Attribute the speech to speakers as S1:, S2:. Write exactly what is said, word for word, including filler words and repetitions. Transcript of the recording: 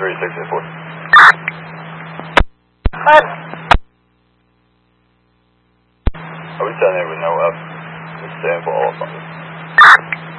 S1: three six eight four.
S2: Bud.
S1: Are we sending it with no F? Just staying for all of them.